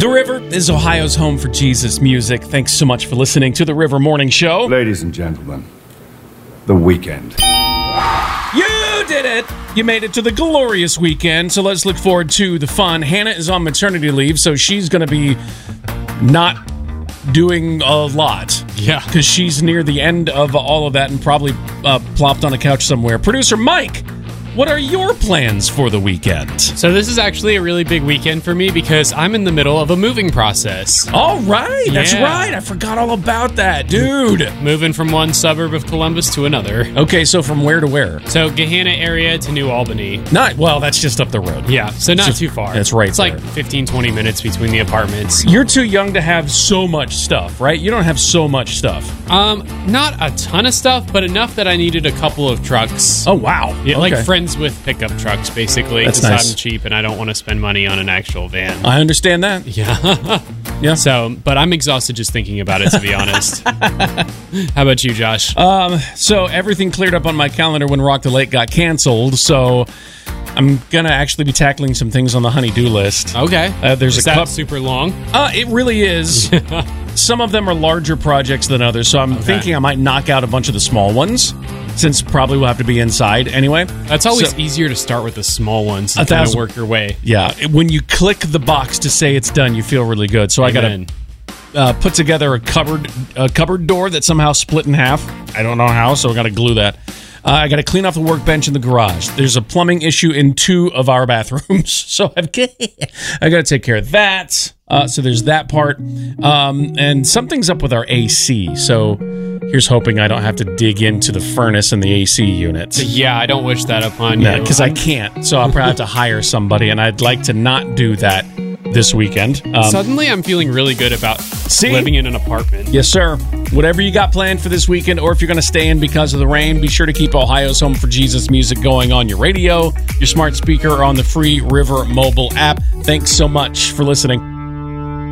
The River is Ohio's home for Jesus music. Thanks so much for listening to The River Morning Show. Ladies and gentlemen, the weekend. You did it! You made it to the glorious weekend, so let's look forward to the fun. Hannah is on maternity leave, so she's going to be not doing a lot. Yeah. Because she's near the end of all of that and probably plopped on a couch somewhere. Producer Mike, what are your plans for the weekend? So this is actually a really big weekend for me because I'm in the middle of a moving process. All right. That's Yeah. right. I forgot all about that, dude. Moving from one suburb of Columbus to another. Okay, so from where to where? So Gahanna area to New Albany. Well, that's just up the road. Yeah, so not too far. That's right It's like there. 15, 20 minutes between the apartments. You're too young to have so much stuff, right? You don't have so much stuff. Not a ton of stuff, but enough that I needed a couple of trucks. Oh, wow. Yeah, like Okay. friends with pickup trucks, basically. That's Because nice. I'm cheap and I don't want to spend money on an actual van. I understand that. Yeah. Yeah. So, but I'm exhausted just thinking about it, to be honest. How about you, Josh? So everything cleared up on my calendar when Rock the Lake got canceled, so I'm going to actually be tackling some things on the honey-do list. Okay. There's Is a that cup. super long? It really is. Some of them are larger projects than others, so I'm thinking I might knock out a bunch of the small ones, since probably we'll have to be inside anyway. That's always So- easier to start with the small ones and kind of 1,000 work your way. Yeah, when you click the box to say it's done, you feel really good. So I Amen. got to put together a cupboard door that somehow split in half. I don't know how, so I got to glue that. I got to clean off the workbench in the garage. There's a plumbing issue in 2 of our bathrooms, so I got to take care of that. So there's that part, and something's up with our AC. So here's hoping I don't have to dig into the furnace and the AC units. Yeah, I don't wish that upon you. Because I can't, so I'll probably have to hire somebody, and I'd like to not do that this weekend. Suddenly, I'm feeling really good about living in an apartment. Yes, sir. Whatever you got planned for this weekend, or if you're going to stay in because of the rain, be sure to keep Ohio's Home for Jesus music going on your radio, your smart speaker, or on the free River mobile app. Thanks so much for listening.